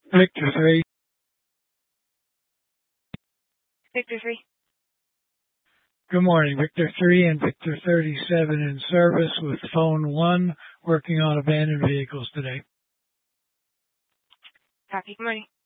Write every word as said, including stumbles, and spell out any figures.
Victor three. Victor three. Good morning. Victor three and Victor thirty-seven in service with phone one, working on abandoned vehicles today. Copy. Good morning.